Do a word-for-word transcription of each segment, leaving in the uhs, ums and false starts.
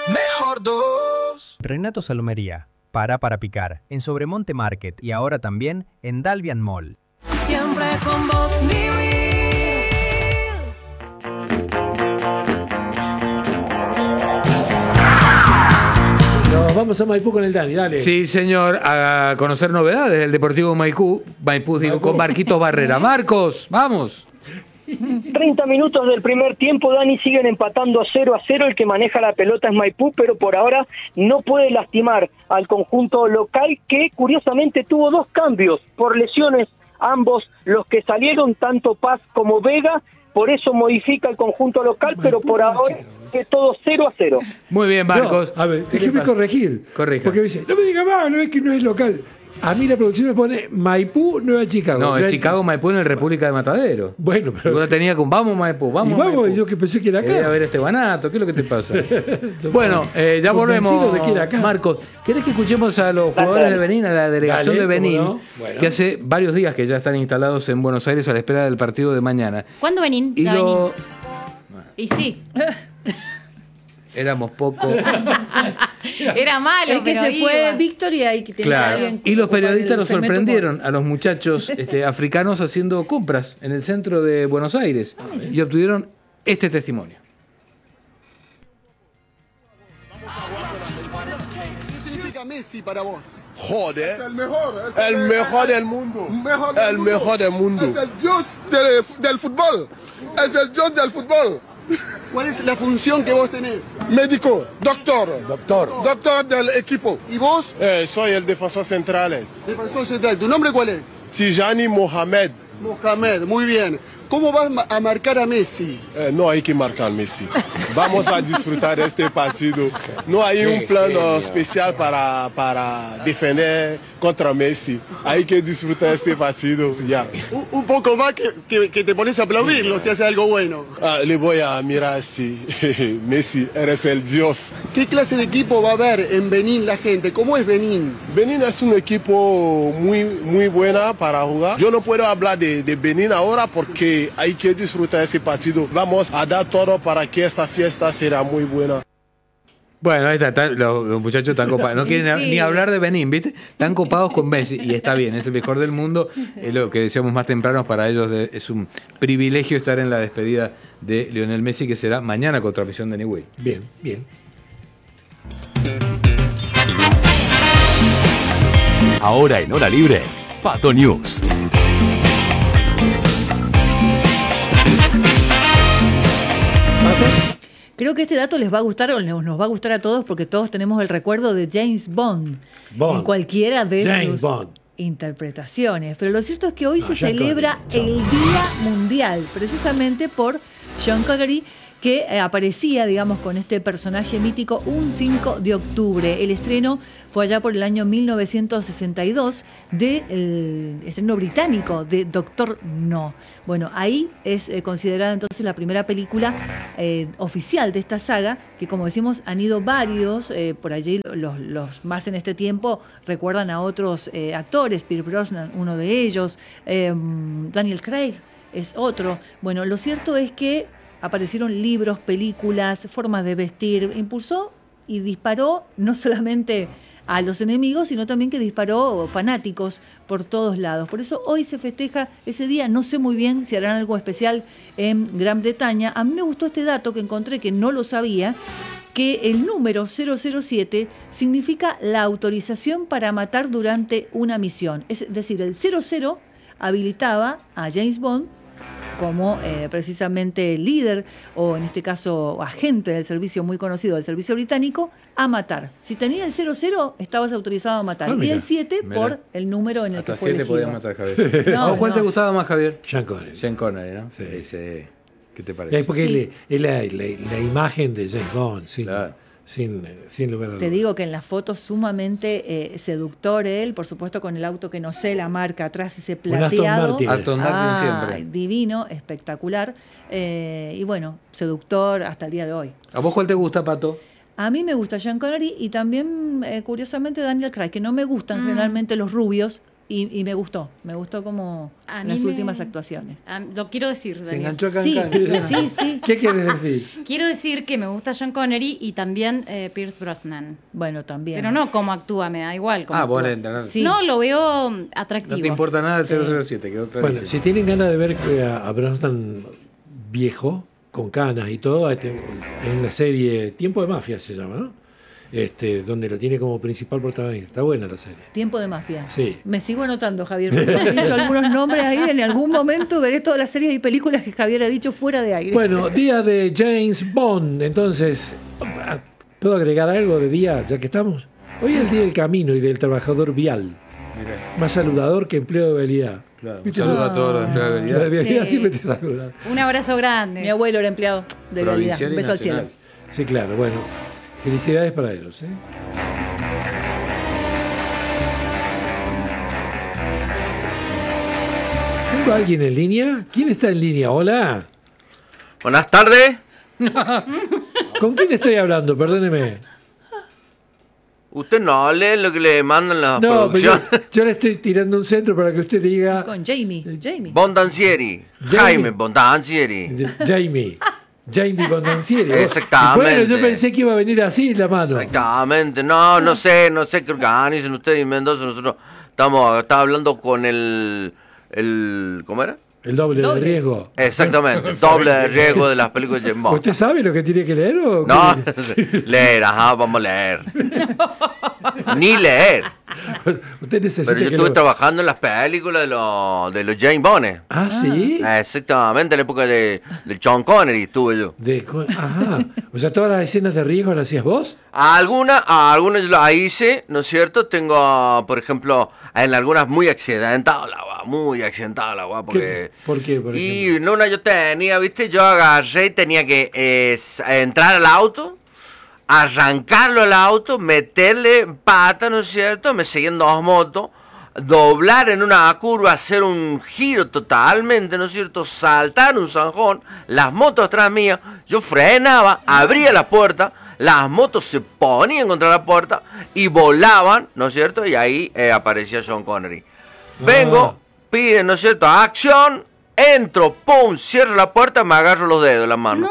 Mejor dos. Renato Salomería, para para picar, en Sobremonte Market y ahora también en Dalvian Mall. Siempre con vos, mi Nos vamos a Maipú con el Dani, dale. Sí, señor, a conocer novedades del Deportivo Maipú, Maipú, digo, con Marquitos Barrera. Marcos, vamos. treinta minutos del primer tiempo, Dani, siguen empatando cero a cero. El que maneja la pelota es Maipú, pero por ahora no puede lastimar al conjunto local, que curiosamente tuvo dos cambios por lesiones, ambos los que salieron, tanto Paz como Vega. Por eso modifica el conjunto local, Maipú, pero por ahora es todo cero a cero. Muy bien, Marcos. No, a ver, déjeme corregir. Corrija. Porque me dice, no me diga más, no es que no es local. A mí la producción me pone Maipú, Nueva Chicago. No, es Nueva Chicago, Maipú en la República de Matadero. Bueno, pero... Yo tenía con vamos Maipú, vamos y vamos, Maipú. yo que pensé que era acá. Quería ver este banato, ¿qué es lo que te pasa? Bueno, eh, ya volvemos, de que era acá. Marcos. ¿Querés que escuchemos a los jugadores de Benín, a la delegación Dale, de Benín, no? Bueno. que hace varios días que ya están instalados en Buenos Aires a la espera del partido de mañana? ¿Cuándo Benín? Y Ya lo... Benín. Y sí. Éramos pocos. Era malo, es que pero se iba. fue Víctor y hay que tener a Claro. alguien Y los ocupar periodistas el nos segmento sorprendieron a los muchachos este, africanos haciendo compras en el centro de Buenos Aires y obtuvieron este testimonio. ¿Qué significa Messi para vos? Joder. Es el mejor. Es El mejor del mundo. Mejor del El mundo. mejor del mundo. Es el dios del, del fútbol. Es el dios del fútbol. ¿Cuál es la función que vos tenés? Médico, doctor. Doctor. Doctor del equipo. ¿Y vos? Eh, soy el defensor central. Defensor central. ¿Tu nombre cuál es? Tijani Mohamed. Mohamed, muy bien. ¿Cómo vas a marcar a Messi? Eh, no hay que marcar Messi. Vamos a disfrutar este partido. No hay un plan especial para, para defender contra Messi. Hay que disfrutar este partido ya. Un, un poco más que, que, que te pones a aplaudirlo si hace algo bueno. Ah, le voy a mirar así. Messi, eres el dios. ¿Qué clase de equipo va a haber en Benín la gente? ¿Cómo es Benín? Benín es un equipo muy, muy buena para jugar. Yo no puedo hablar de, de Benín ahora porque hay que disfrutar ese partido. Vamos a dar todo para que esta fiesta será muy buena. Bueno, ahí está, está, los, los muchachos están copados. No quieren Sí. ni hablar de Benín, ¿viste? Están copados con Messi y está bien, es el mejor del mundo. Es lo que decíamos más temprano, para ellos de, es un privilegio estar en la despedida de Lionel Messi, que será mañana contra Misión de Newell. Bien, bien. Ahora en Hora Libre, Pato News. Creo que este dato les va a gustar o nos nos va a gustar a todos porque todos tenemos el recuerdo de James Bond, Bond. en cualquiera de James sus Bond. interpretaciones. Pero lo cierto es que hoy No, se Sean celebra Connery, el Día Mundial, precisamente por Sean Connery, que eh, aparecía, digamos, con este personaje mítico un cinco de octubre. El estreno fue allá por el año mil novecientos sesenta y dos del estreno británico de Doctor No. Bueno, ahí es eh, considerada entonces la primera película eh, oficial de esta saga, que como decimos han ido varios, eh, por allí los, los más en este tiempo recuerdan a otros eh, actores, Pierce Brosnan, uno de ellos, eh, Daniel Craig es otro. Bueno, lo cierto es que aparecieron libros, películas, formas de vestir, impulsó y disparó no solamente a los enemigos, sino también que disparó fanáticos por todos lados. Por eso hoy se festeja ese día. No sé muy bien si harán algo especial en Gran Bretaña. A mí me gustó este dato que encontré, que no lo sabía, que el número cero cero siete significa la autorización para matar durante una misión. Es decir, el cero cero habilitaba a James Bond como eh, precisamente líder, o en este caso agente del servicio muy conocido, del servicio británico, a matar. Si tenía el cero cero, estabas autorizado a matar. Ah, y mira. el siete Mira. por el número en el Hasta que fue siete elegido. podían matar, Javier. No, ¿A vos cuál no. te gustaba más, Javier? Sean Connery. Sean Connery, ¿no? Sí. Ese, ¿qué te Es parece? porque Sí. es la, la- la- la imagen de James Bond, sin, Claro. sin, sin lugar a Te dudas. digo que en la foto sumamente eh, seductor él, por supuesto con el auto que no sé la marca atrás, ese Un Aston plateado. Martin. Aston Martin Ah, siempre. divino, espectacular. Eh, y bueno, seductor hasta el día de hoy. ¿A vos cuál te gusta, Pato? A mí me gusta Sean Connery y también, eh, curiosamente, Daniel Craig, que no me gustan Mm. generalmente los rubios, y, y me gustó, me gustó como A las mí me- últimas actuaciones. Ah, lo quiero decir, Se Daniel. enganchó acá. Sí, acá. sí, sí. ¿Qué quieres decir? Quiero decir que me gusta Sean Connery y también eh, Pierce Brosnan. Bueno, también. Pero no cómo actúa, me da igual. Cómo Ah, vos actúa. le entendés. Sí. No, lo veo atractivo. No te importa nada del cero cero siete, quedó Bueno, clarísimo. si tienen ganas de ver eh, a, a Brosnan viejo, con canas y todo, este, en una serie Tiempo de Mafia se llama, ¿no? Este, donde lo tiene como principal protagonista. Está buena la serie. Tiempo de mafia. Sí. Me sigo anotando, Javier. porque has dicho algunos nombres ahí. En algún momento veré todas las series y películas que Javier ha dicho fuera de aire. Bueno, día de James Bond. Entonces, ¿puedo agregar algo de día, ya que estamos? Hoy es el día del camino y del trabajador vial. Mirá, Más saludador que empleo de vialidad. claro, un ¿Viste? saludo a todos los empleados de La de vialidad. vialidad Sí. siempre te saluda. Un abrazo grande. Mi abuelo era empleado de vialidad. Provincial Un y beso al cielo. nacional. Sí, claro. Bueno, felicidades para ellos. ¿eh? ¿Tengo a alguien en línea? ¿Quién está en línea? Hola. Buenas tardes. ¿Con quién estoy hablando? Perdóneme. Usted no lee lo que le mandan las No, pero yo, producciones. yo le estoy tirando un centro para que usted diga Con Jamie. Jamie. Bondancieri. Jamie. Jaime Bondancieri. Jamie. Jamie Bondancieri. Exactamente. Bueno, yo pensé que iba a venir así la mano. Exactamente. No, no sé, no sé qué organizan ustedes en Mendoza. Nosotros estamos, estaba hablando con el, el ¿cómo era? El doble, Doble. de riesgo. Exactamente, el doble de riesgo de las películas de James Bond. ¿Usted sabe lo que tiene que leer o qué? No, leer, ajá, vamos a leer. Ni leer. Usted necesita Pero yo que estuve lo- trabajando en las películas de los, de los James Bond. Ah, ¿sí? Exactamente, en la época de, de Sean Connery estuve yo. De co- Ajá. O sea, todas las escenas de riesgo las hacías vos. Algunas, algunas yo las hice, ¿no es cierto? Tengo, por ejemplo, en algunas muy accidentado la agua, muy accidentado la agua, porque... ¿Qué- ¿Por qué? Por ejemplo? Y en una yo tenía, viste, yo agarré y tenía que eh, s- entrar al auto, arrancarlo al auto, meterle pata, ¿no es cierto? Me seguían dos motos, doblar en una curva, hacer un giro totalmente, ¿no es cierto? Saltar un zanjón, las motos atrás mías, yo frenaba, abría la puerta, las motos se ponían contra la puerta y volaban, ¿no es cierto? Y ahí eh, aparecía Sean Connery. Vengo, piden, ¿no es cierto? Acción, entro, pum, cierro la puerta, me agarro los dedos, las manos.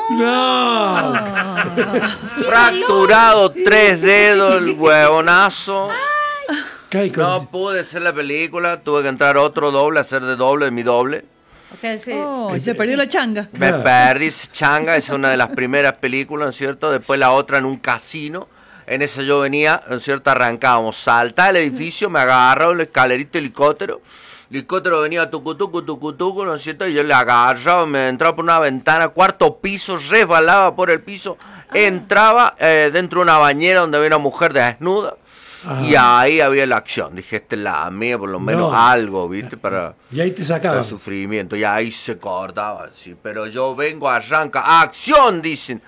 Fracturado tres dedos, el huevonazo. Cae con- No pude hacer la película, tuve que entrar otro doble, hacer de doble de mi doble. O sea, ese, Oh, y se perdió la changa. Me perdí Changa, es una de las primeras películas, ¿no es cierto? Después la otra en un casino. En esa yo venía, ¿no es cierto? Arrancábamos, saltaba el edificio, me agarraba el escalerito helicóptero. El helicóptero venía tucu, tucu, tucu, tucu, ¿no es cierto? Y yo le agarraba, me entraba por una ventana, cuarto piso, resbalaba por el piso, entraba eh, dentro de una bañera donde había una mujer desnuda. Ah. Y ahí había la acción. Dije, esta es la mía, por lo menos No. algo, ¿viste? Para... Y ahí te sacaba. el sufrimiento, y ahí se cortaba, sí, pero yo vengo, arranca, acción, dicen,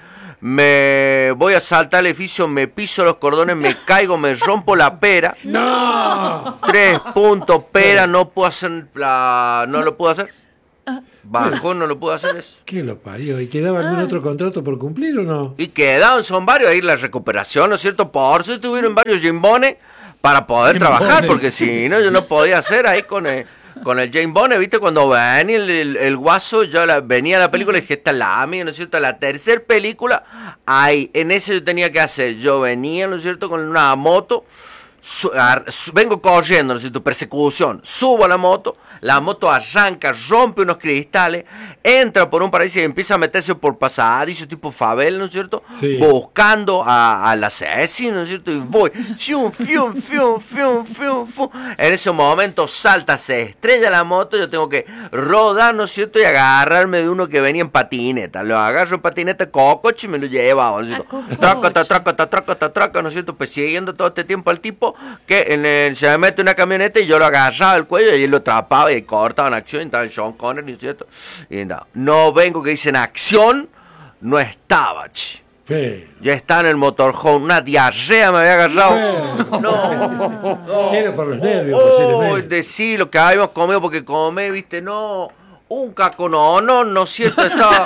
me voy a saltar el edificio, me piso los cordones, me caigo, me rompo la pera, ¡No! tres puntos, pera, no puedo hacer, la, no lo puedo hacer, bajo, no lo puedo hacer eso. ¿Qué lo parió? ¿Y quedaba algún otro contrato por cumplir o no? Y quedaban, son varios ahí la recuperación, ¿no es cierto? Por eso tuvieron varios jimbones para poder Jimbones. trabajar, porque si no, yo no podía hacer ahí con el, con el James Bond, ¿viste? Cuando venía el, el, el guaso, yo la, venía la película y dije, esta es la mía, ¿no es cierto? La tercera película, ahí, en ese yo tenía que hacer, yo venía, ¿no es cierto? Con una moto, su- ar- su- vengo corriendo, ¿no es cierto? Persecución, subo a la moto, la moto arranca, rompe unos cristales, entra por un paraíso y empieza a meterse por pasadizos tipo favela, ¿no es cierto? Sí. Buscando a- al asesino, ¿no es cierto? Y voy, fium, fium, fium, fium, fium, fium. En ese momento salta, se estrella la moto, yo tengo que rodar, ¿no es cierto? Y agarrarme de uno que venía en patineta. Lo agarro en patineta, cocoche y me lo llevaba, ¿no es cierto? Trácata, trácata, trácata, trácata, ¿no es cierto? Pues siguiendo todo este tiempo al tipo que en el- se me mete una camioneta y yo lo agarraba al cuello y él lo atrapaba y cortaba en acción y estaba en Sean Connery, ¿no es cierto? Y no, no vengo que dicen acción, no estaba, che. Sí. Ya estaba en el motorhome, una diarrea me había agarrado. No, Era por los nervios, oh, posiblemente. decí lo que habíamos comido porque comé, viste, no. un cacononón, ¿no es cierto? Estaba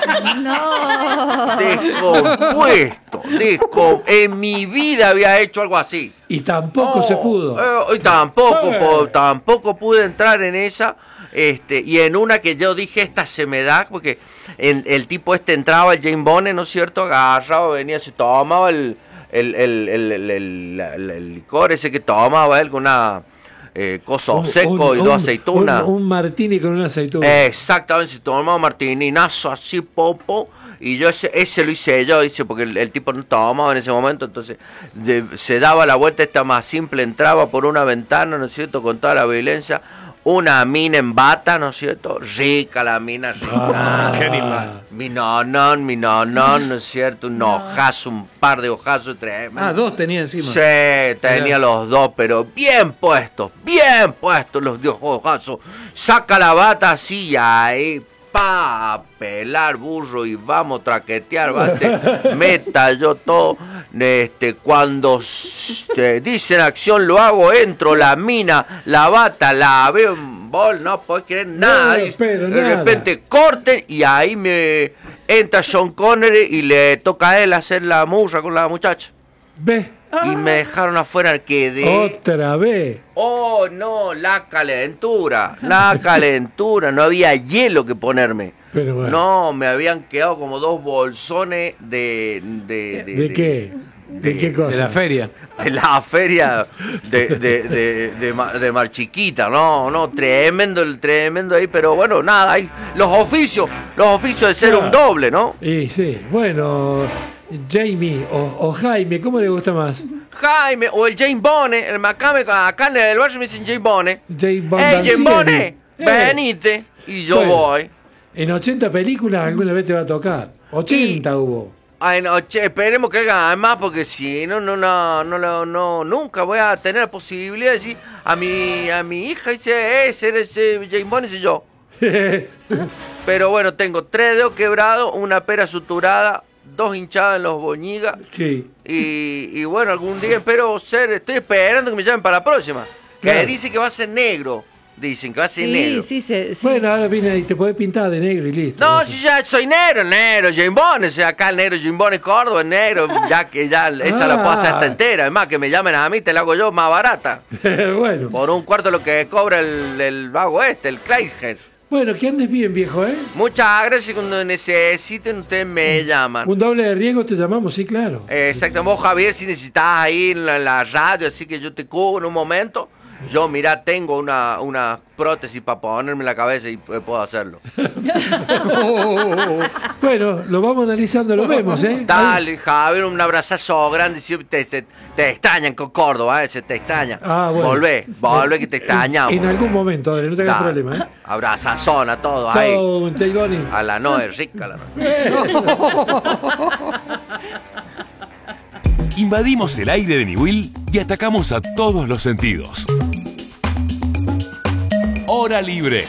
No. descompuesto, descom- en mi vida había hecho algo así. Y tampoco Oh, se pudo. eh, y tampoco, Eh. po- tampoco pude entrar en esa, este, y en una que yo dije, esta se me da, porque el, el tipo este entraba, el James Bond, ¿no es cierto? Agarraba, venía, se tomaba el, el, el, el, el- el- el- el licor ese que tomaba él con una eh, cosa Un- seco un- y dos un- aceitunas. Un, un martini con una aceituna. Exactamente, se tomaba martininazo así, popo, y yo ese, ese lo hice yo, dice, porque el, el tipo no tomaba en ese momento, entonces de- se daba la vuelta esta más simple, entraba por una ventana, ¿no es cierto?, con toda la violencia, una mina en bata, ¿no es cierto?, rica la mina, rica. Ah, qué animal. Mi nonón, mi nonón, ¿no es cierto?, un hojazo, un par de ojazos tremendos. Ah, dos tenía encima. Sí, tenía Mirá. los dos, pero bien puestos, bien puestos los dos ojazos. Saca la bata así y ahí, pa, a pelar burro y vamos a traquetear, bate, meta yo todo. Este, cuando se dicen acción lo hago, entro, la mina, la bata, la veo en bol, no puedo creer nada. No, Y pero de nada. repente corten y ahí me entra Sean Connery y le toca a él hacer la murra con la muchacha. ¿Ves? Y me dejaron afuera, quedé. Otra vez. Oh, no, la calentura, la calentura, no había hielo que ponerme. Pero bueno. No, me habían quedado como dos bolsones de... ¿De, ¿De qué? ¿De, qué cosa? De la feria. De la feria de, de, de, de, Mar- de Mar Chiquita, no, no, tremendo, el tremendo ahí, pero bueno, nada, hay los oficios, los oficios de ser un doble, ¿no? Y sí, bueno, Jamie o, o Jaime, ¿cómo le gusta más? Jaime, o el James Bond, el macame, acá en el barrio me dicen James Bond. James Bond. ¡Ey, James Bond! Eh. Venite, y yo Bueno. voy. En ochenta películas alguna vez te va a tocar. ochenta hubo. Ay, no, che, esperemos que hagan más, porque si no, no, no, no, no, no, nunca voy a tener la posibilidad de decir a mi, a mi hija, dice, ese era ese James Bond, ese yo. Pero bueno, tengo tres dedos quebrados, una pera suturada, dos hinchadas en los boñigas, Sí. y, y bueno, algún día espero ser, estoy esperando que me llamen para la próxima. Que Claro. dice que va a ser negro, dicen que va a ser Sí, negro. sí, se- sí. Bueno, ahora viene y te puedes pintar de negro y listo. No, si ya soy negro, negro, James Bond, o sea, acá el negro James Bond es Córdoba, es negro, ya que ya esa la puedo hacer hasta entera, además que me llamen a mí, te la hago yo más barata, bueno. por un cuarto de lo que cobra el, el vago este, el Kleinher. Bueno, que andes bien, viejo, ¿eh? Muchas gracias, cuando necesiten ustedes me llaman. Un doble de riesgo te llamamos, sí, claro. Eh, Exacto, vos Javier, si necesitas ahí en la, la radio, así que yo te cubro en un momento. Yo, mira, tengo una, una prótesis para ponerme en la cabeza y eh, puedo hacerlo. Bueno, lo vamos analizando, lo vemos, ¿eh? Dale, Javier, un abrazazo grande. Si te, se- te extrañan con Córdoba, ¿eh? Se te extraña. Ah, bueno. Volvé, volvé que te extrañamos. En algún momento, Adri, no te hagas Dale. problema, ¿eh? Abrazazón a todos ahí. Chao, Chaigoni. A la Noe, rica la Noe. Invadimos el aire de Niwil y atacamos a todos los sentidos. Hora libre.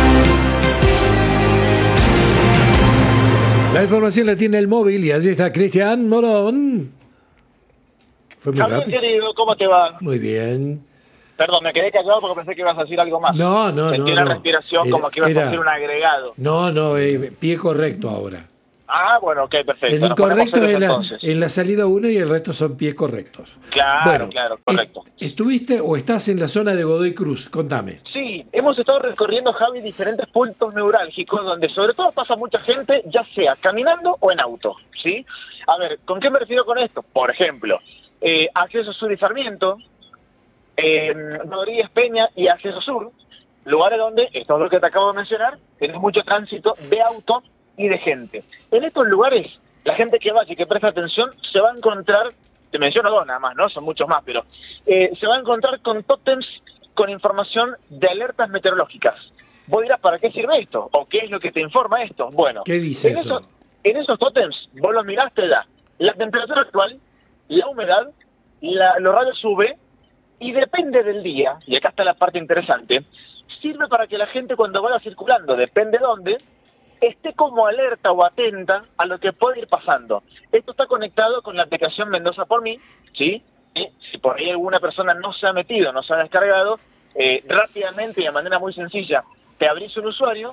La información la tiene el móvil y allí está Cristian Morón. Fue muy Javier, rápido. querido, ¿cómo te va? Muy bien. Perdón, me quedé callado porque pensé que ibas a decir algo más. No, no, Sentí no, la no. respiración Era- como que ibas era- a hacer un agregado. No, no, eh, pie correcto ahora. Ah, bueno, ok, perfecto. El Nos ponemos incorrecto serios es la, entonces. en la salida uno y el resto son pies correctos. Claro, Bueno, claro, correcto. ¿Estuviste o estás en la zona de Godoy Cruz? Contame. Sí, hemos estado recorriendo, Javi, diferentes puntos neurálgicos donde sobre todo pasa mucha gente, ya sea caminando o en auto, ¿sí? A ver, ¿con qué me refiero con esto? Por ejemplo, eh, Acceso Sur y Sarmiento, eh, Rodríguez Peña y Acceso Sur, lugares donde, esto es lo que te acabo de mencionar, tenés mucho tránsito de auto y de gente. En estos lugares, la gente que vaya y que presta atención se va a encontrar, te menciono dos nada más, ¿no? Son muchos más, pero eh, se va a encontrar con tótems con información de alertas meteorológicas. Vos dirás, ¿para qué sirve esto? ¿O qué es lo que te informa esto? Bueno, ¿Qué dice en eso? esos, en esos tótems, vos los miraste ya, la temperatura actual, la humedad, la, los rayos U V, y depende del día, y acá está la parte interesante, sirve para que la gente cuando vaya circulando, depende dónde, esté como alerta o atenta a lo que puede ir pasando. Esto está conectado con la aplicación Mendoza por mí, ¿sí? Y si por ahí alguna persona no se ha metido, no se ha descargado, eh, rápidamente y de manera muy sencilla, te abrís un usuario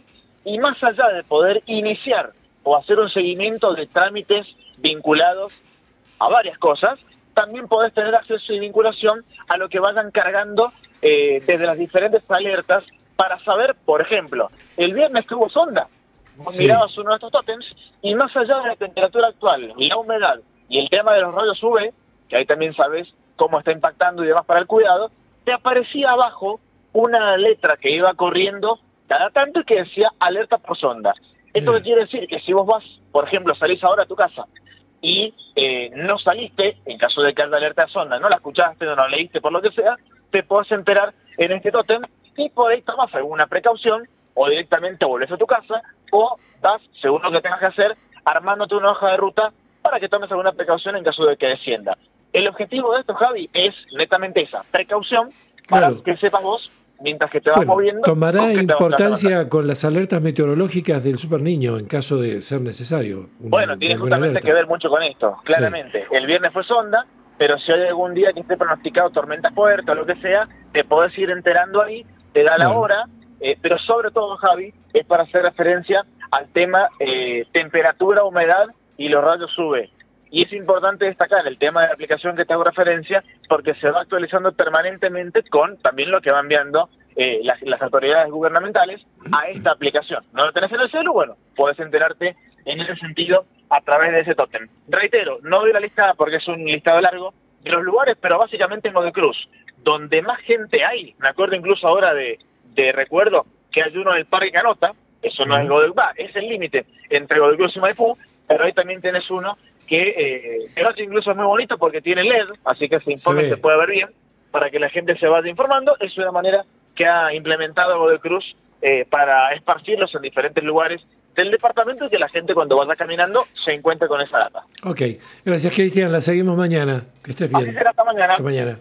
y más allá de poder iniciar o hacer un seguimiento de trámites vinculados a varias cosas, también podés tener acceso y vinculación a lo que vayan cargando eh, desde las diferentes alertas para saber, por ejemplo, el viernes que hubo sonda, vos sí. mirabas uno de estos tótems y más allá de la temperatura actual, la humedad y el tema de los rayos U V, que ahí también sabes cómo está impactando y demás para el cuidado, te aparecía abajo una letra que iba corriendo cada tanto y que decía alerta por sonda. Esto mm. quiere decir que si vos vas, por ejemplo, salís ahora a tu casa y eh, no saliste, en caso de que haya alerta de sonda, no la escuchaste, no la leíste, por lo que sea, te podés enterar en este tótem y por ahí tomas alguna precaución o directamente volvés a tu casa o das, según lo que tengas que hacer, armándote una hoja de ruta para que tomes alguna precaución en caso de que descienda. El objetivo de esto, Javi, es netamente esa, precaución, para claro. que sepas vos, mientras que te vas bueno, moviendo... Tomará importancia con las alertas meteorológicas del Super Niño, en caso de ser necesario. Una, bueno, tiene justamente alerta. que ver mucho con esto, claramente. Sí. El viernes fue sonda, pero si hay algún día que esté pronosticado tormenta fuerte o lo que sea, te podés ir enterando ahí, te da la bueno. hora, eh, pero sobre todo, Javi, es para hacer referencia al tema eh, temperatura, humedad y los rayos U V. Y es importante destacar el tema de la aplicación que te hago referencia, porque se va actualizando permanentemente con también lo que van enviando eh, las, las autoridades gubernamentales a esta aplicación. ¿No lo tenés en el celu? Bueno, puedes enterarte en ese sentido a través de ese tótem. Reitero, no doy la lista porque es un listado largo de los lugares, pero básicamente en Godecruz, donde más gente hay. Me acuerdo incluso ahora de, de recuerdo que hay uno en el Parque Canota, eso no es Godecruz, es el límite entre Godecruz y Maipú, pero ahí también tenés uno que eh, de noche incluso es muy bonito porque tiene L E D, así que ese informe sí. se puede ver bien, para que la gente se vaya informando. Es una manera que ha implementado Godecruz eh, para esparcirlos en diferentes lugares del departamento y que la gente cuando vaya caminando se encuentre con esa data. Ok, gracias Cristian, la seguimos mañana, que estés bien. Así será, hasta mañana. Hasta mañana.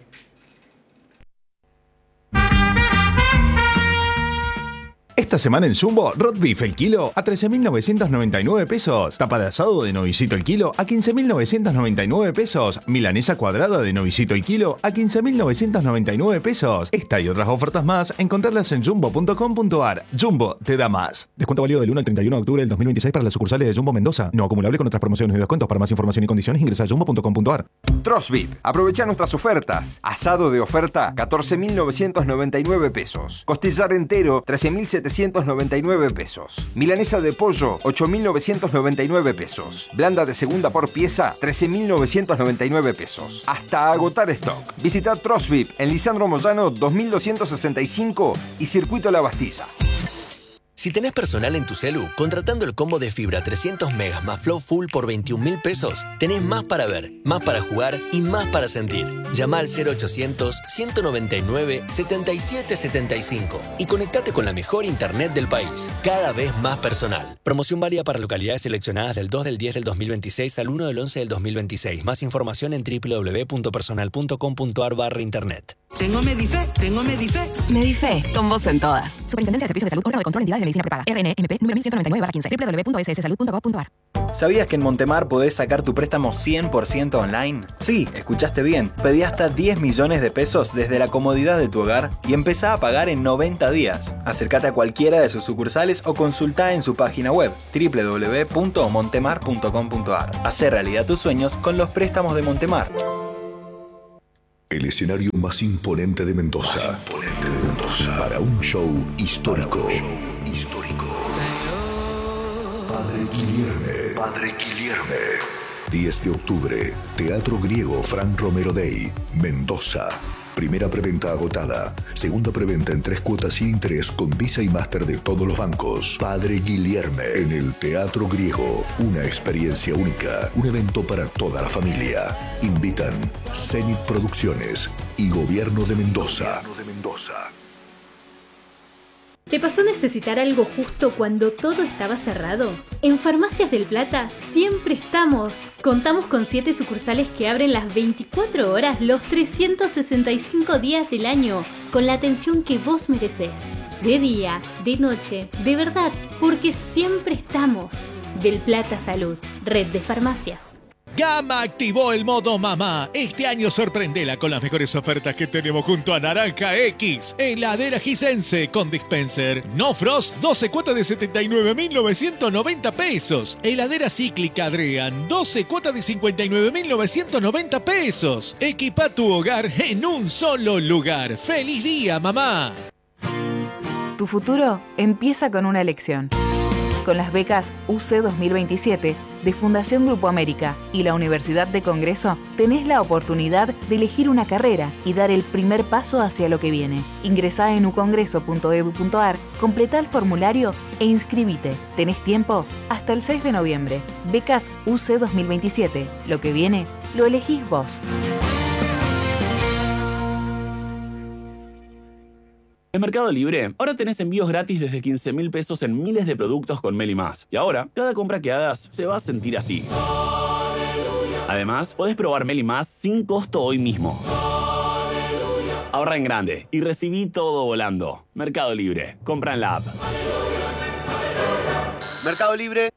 Esta semana en Jumbo, Roast Beef el kilo a trece mil novecientos noventa y nueve pesos. Tapa de asado de novicito el kilo a quince mil novecientos noventa y nueve pesos. Milanesa cuadrada de novicito el kilo a quince mil novecientos noventa y nueve pesos. Esta y otras ofertas más, encontrarlas en jumbo punto com punto ar. Jumbo te da más. Descuento válido del uno al treinta y uno de octubre del dos mil veintiséis para las sucursales de Jumbo Mendoza. No acumulable con otras promociones y descuentos. Para más información y condiciones ingresa a jumbo punto com punto ar. Roast Beef. Aprovecha nuestras ofertas. Asado de oferta, catorce mil novecientos noventa y nueve pesos. Costillar entero, trece mil setecientos noventa y nueve pesos. Milanesa de pollo, ocho mil novecientos noventa y nueve pesos. Blanda de segunda por pieza, trece mil novecientos noventa y nueve pesos. Hasta agotar stock. Visita Roast Beef en Lisandro Moyano dos mil doscientos sesenta y cinco y Circuito La Bastilla. Si tenés personal en tu celu, contratando el combo de fibra trescientos megas más Flow Full por veintiún mil pesos, tenés más para ver, más para jugar y más para sentir. Llama al cero ochocientos, ciento noventa y nueve, setenta y siete setenta y cinco y conectate con la mejor internet del país, cada vez más personal. Promoción válida para localidades seleccionadas del dos del diez del dos mil veintiséis al uno del once del dos mil veintiséis. Más información en doble u doble u doble u punto personal punto com punto ar barra internet. Tengo Medife, tengo Medife. Medife, con vos en todas. Superintendencia de Servicios de Salud, órgano de control de entidades de medicina prepaga. R N M P nueve mil ciento noventa y nueve barra quince. doble u doble u doble u punto s s salud punto gov punto ar. ¿Sabías que en Montemar podés sacar tu préstamo cien por ciento online? Sí, escuchaste bien. Pedí hasta diez millones de pesos desde la comodidad de tu hogar y empezá a pagar en noventa días. Acércate a cualquiera de sus sucursales o consultá en su página web doble u doble u doble u punto montemar punto com punto ar. Hacé realidad tus sueños con los préstamos de Montemar. El escenario más imponente de Mendoza. Más imponente de Mendoza. Para un show histórico. Para un show histórico. Padre Guilherme. Padre Guilherme. diez de octubre. Teatro Griego Fran Romero Day. Mendoza. Primera preventa agotada. Segunda preventa en tres cuotas sin interés con Visa y Master de todos los bancos. Padre Guilherme en el Teatro Griego. Una experiencia única. Un evento para toda la familia. Invitan Zenit Producciones y Gobierno de Mendoza. Gobierno de Mendoza. ¿Te pasó necesitar algo justo cuando todo estaba cerrado? En Farmacias del Plata siempre estamos. Contamos con siete sucursales que abren las veinticuatro horas los trescientos sesenta y cinco días del año, con la atención que vos merecés. De día, de noche, de verdad, porque siempre estamos. Del Plata Salud, red de farmacias. Gama activó el modo mamá. Este año sorprendela con las mejores ofertas que tenemos junto a Naranja X. Heladera Gisense con dispenser. No Frost, doce cuotas de setenta y nueve mil novecientos noventa pesos. Heladera cíclica Adrian, doce cuotas de cincuenta y nueve mil novecientos noventa pesos. Equipa tu hogar en un solo lugar. ¡Feliz día, mamá! Tu futuro empieza con una elección. Con las becas U C dos mil veintisiete de Fundación Grupo América y la Universidad de Congreso, tenés la oportunidad de elegir una carrera y dar el primer paso hacia lo que viene. Ingresá en u congreso punto e d u punto a r, completá el formulario e inscribite. Tenés tiempo hasta el seis de noviembre. Becas U C dos mil veintisiete. Lo que viene, lo elegís vos. En Mercado Libre, ahora tenés envíos gratis desde quince mil pesos en miles de productos con Meli Más. Y ahora, cada compra que hagas se va a sentir así. Además, podés probar Meli Más sin costo hoy mismo. Ahorra en grande y recibí todo volando. Mercado Libre. Compra en la app. Mercado Libre.